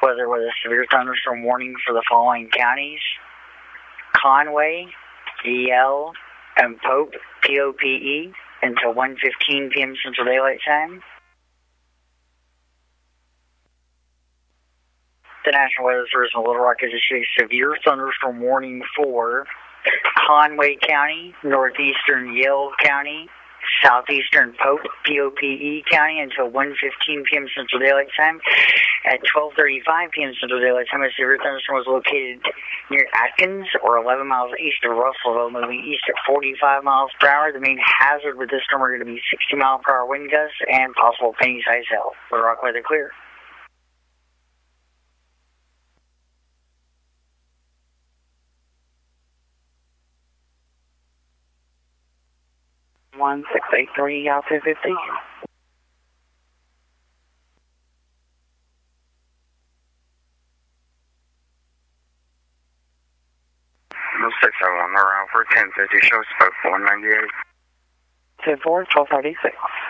weather with a severe thunderstorm warning for the following counties: Conway, EL, and Pope, POPE, until 1:15 p.m. Central Daylight Time. The National Weather Service in Little Rock has issued a severe thunderstorm warning for Conway County, northeastern Yale County, southeastern Pope, POPE County until 1:15 p.m. Central Daylight Time. At 12:35 p.m. Central Daylight Time, a severe thunderstorm was located near Atkins, or 11 miles east of Russellville, moving east at 45 miles per hour. The main hazard with this storm are going to be 60-mile-per-hour wind gusts and possible penny-sized hail. Little Rock weather clear. 1683 out 250. No 601, around for 1050, show spoke 198. 10-4, 1236.